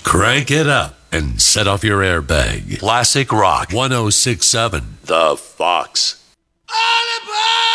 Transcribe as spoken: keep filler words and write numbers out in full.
Crank it up and set off your airbag. Classic Rock one oh six point seven, The Fox. All aboard!